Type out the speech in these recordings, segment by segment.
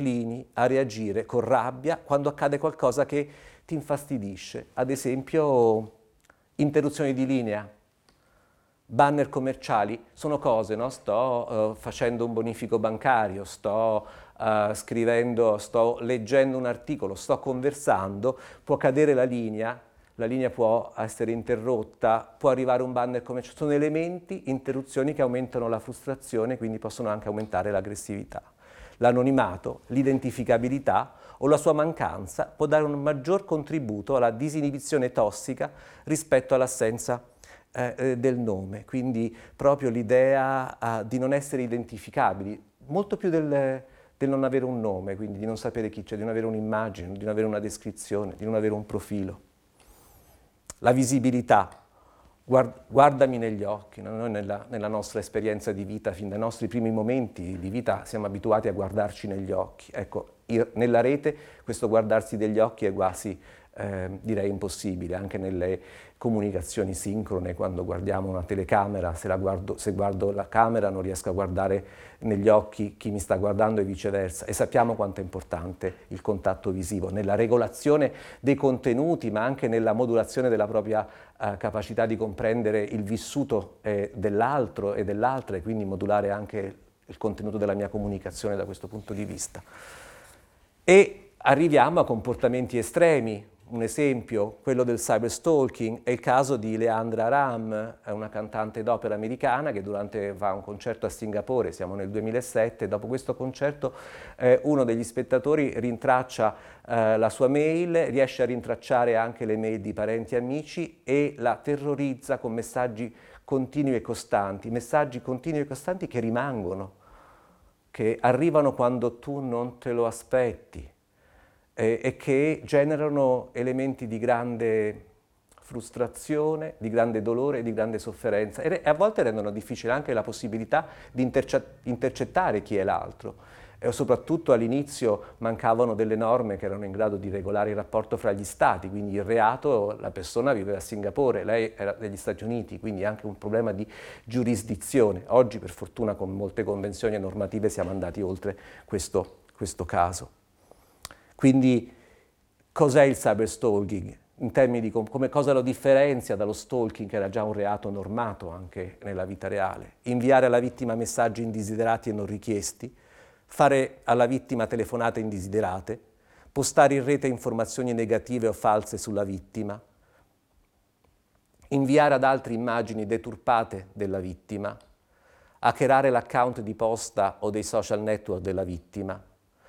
inclini a reagire con rabbia quando accade qualcosa che ti infastidisce. Ad esempio, interruzioni di linea, banner commerciali, sono cose, no? Sto facendo un bonifico bancario, sto scrivendo, sto leggendo un articolo, sto conversando, può cadere la linea può essere interrotta, può arrivare un banner commerciale, sono elementi, interruzioni che aumentano la frustrazione, quindi possono anche aumentare l'aggressività. L'anonimato, l'identificabilità o la sua mancanza può dare un maggior contributo alla disinibizione tossica rispetto all'assenza del nome, quindi proprio l'idea di non essere identificabili, molto più del non avere un nome, quindi di non sapere chi c'è, di non avere un'immagine, di non avere una descrizione, di non avere un profilo. La visibilità, guardami negli occhi, noi nella nostra esperienza di vita, fin dai nostri primi momenti di vita siamo abituati a guardarci negli occhi. Ecco, nella rete questo guardarsi negli occhi è quasi, direi, impossibile, anche nelle comunicazioni sincrone, quando guardiamo una telecamera, se guardo la camera non riesco a guardare negli occhi chi mi sta guardando e viceversa, e sappiamo quanto è importante il contatto visivo nella regolazione dei contenuti, ma anche nella modulazione della propria capacità di comprendere il vissuto dell'altro e dell'altra, e quindi modulare anche il contenuto della mia comunicazione da questo punto di vista. E arriviamo a comportamenti estremi. Un esempio, quello del cyberstalking, è il caso di Leandra Ram, una cantante d'opera americana che fa un concerto a Singapore, siamo nel 2007, dopo questo concerto uno degli spettatori rintraccia la sua mail, riesce a rintracciare anche le mail di parenti e amici e la terrorizza con messaggi continui e costanti che rimangono, che arrivano quando tu non te lo aspetti. E che generano elementi di grande frustrazione, di grande dolore e di grande sofferenza, e a volte rendono difficile anche la possibilità di intercettare chi è l'altro. E soprattutto all'inizio mancavano delle norme che erano in grado di regolare il rapporto fra gli stati, quindi il reato, la persona viveva a Singapore, lei era negli Stati Uniti, quindi anche un problema di giurisdizione. Oggi per fortuna con molte convenzioni e normative siamo andati oltre questo caso. Quindi cos'è il cyberstalking? In termini di cosa lo differenzia dallo stalking, che era già un reato normato anche nella vita reale? Inviare alla vittima messaggi indesiderati e non richiesti, fare alla vittima telefonate indesiderate, postare in rete informazioni negative o false sulla vittima, inviare ad altri immagini deturpate della vittima, hackerare l'account di posta o dei social network della vittima,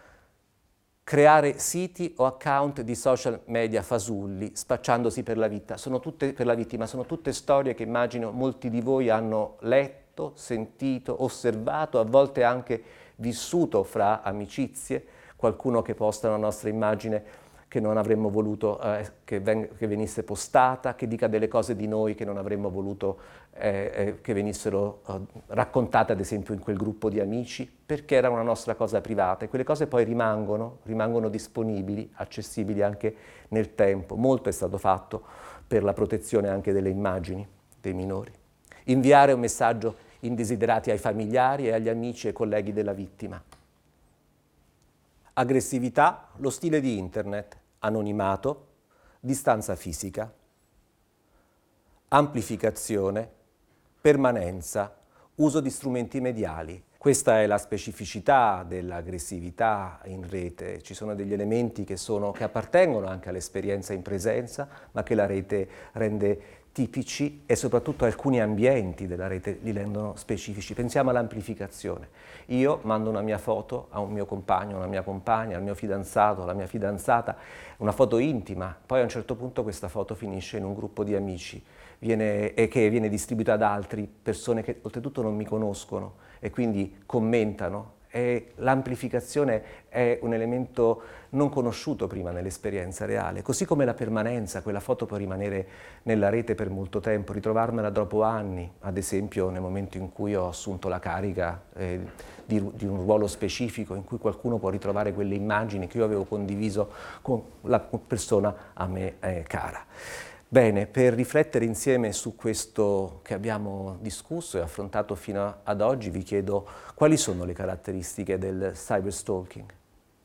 creare siti o account di social media fasulli, spacciandosi per la vittima. Sono tutte storie che immagino molti di voi hanno letto, sentito, osservato, a volte anche vissuto fra amicizie, qualcuno che posta una nostra immagine che non avremmo voluto che venisse postata, che dica delle cose di noi che non avremmo voluto che venissero raccontate, ad esempio, in quel gruppo di amici, perché era una nostra cosa privata, e quelle cose poi rimangono disponibili, accessibili anche nel tempo. Molto è stato fatto per la protezione anche delle immagini dei minori. Inviare un messaggio indesiderati ai familiari e agli amici e colleghi della vittima. Aggressività, lo stile di internet, anonimato, distanza fisica, amplificazione, permanenza, uso di strumenti mediali. Questa è la specificità dell'aggressività in rete. Ci sono degli elementi che appartengono anche all'esperienza in presenza, ma che la rete rende tipici, e soprattutto alcuni ambienti della rete li rendono specifici. Pensiamo all'amplificazione. Io mando una mia foto a un mio compagno, una mia compagna, al mio fidanzato, alla mia fidanzata, una foto intima, poi a un certo punto questa foto finisce in un gruppo di amici e che viene distribuita ad altre persone che oltretutto non mi conoscono e quindi commentano. E l'amplificazione è un elemento non conosciuto prima nell'esperienza reale, così come la permanenza. Quella foto può rimanere nella rete per molto tempo, ritrovarmela dopo anni, ad esempio nel momento in cui ho assunto la carica di un ruolo specifico, in cui qualcuno può ritrovare quelle immagini che io avevo condiviso con la persona a me cara. Bene, per riflettere insieme su questo che abbiamo discusso e affrontato fino ad oggi, vi chiedo quali sono le caratteristiche del cyberstalking.